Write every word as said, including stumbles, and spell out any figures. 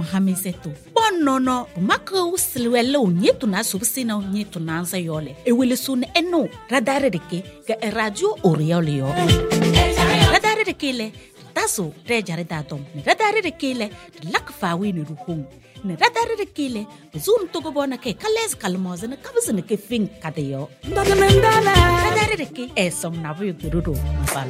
hamisetu bonnono maka usilwele unyetu na subsina unyetu na anza yole ewele sun eno radare deke ga radio oriole yo radare deke le taso rejare datom radare deke le lakfa wini ruhung ne radare deke le zoom to go bona ke kales kalmoze ne kabzene ke fin kadeyo radare deke esom na bu gururu mafal